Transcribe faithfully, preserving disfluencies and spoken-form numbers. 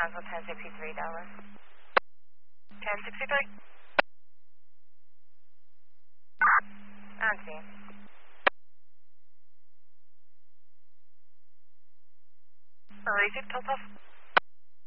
Bravo ten sixty-three, Dallas. ten sixty-three? On scene. Uh, receive Totoff.